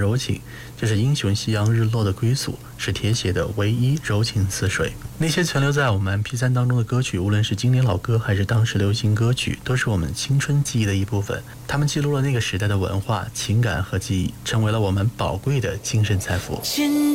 柔情，这是英雄夕阳日落的归宿，是铁血的唯一，柔情似水。那些存留在我们 MP3 当中的歌曲，无论是经典老歌还是当时流行歌曲，都是我们青春记忆的一部分。它们记录了那个时代的文化、情感和记忆，成为了我们宝贵的精神财富。